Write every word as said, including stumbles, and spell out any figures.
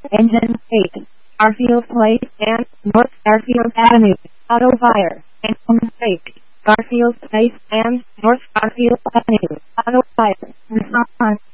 Engine eight. Garfield Place and North Garfield Avenue. Auto fire. Engine eight. Garfield Place and North Garfield Avenue. Auto fire. Response.